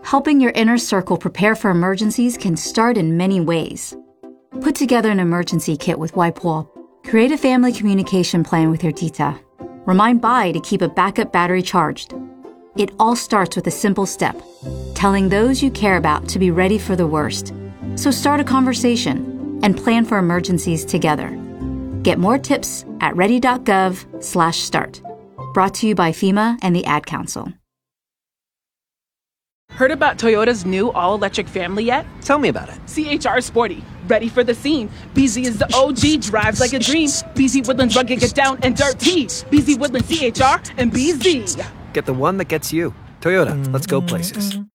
Helping your inner circle prepare for emergencies can start in many ways. Put together an emergency kit with Waipo. Create a family communication plan with your tita. Remind Bai to keep a backup battery charged. It all starts with a simple step, telling those you care about to be ready for the worst. So start a conversation and plan for emergencies together. Get more tips at ready.gov/start. Brought to you by FEMA and the Ad Council. Heard about Toyota's new all-electric family yet? Tell me about it. CHR Sporty, ready for the scene. BZ is the OG, drives like a dream. BZ Woodlands rugged, get down and dirty. BZ Woodlands CHR and BZ. Get the one that gets you. Toyota, let's go places.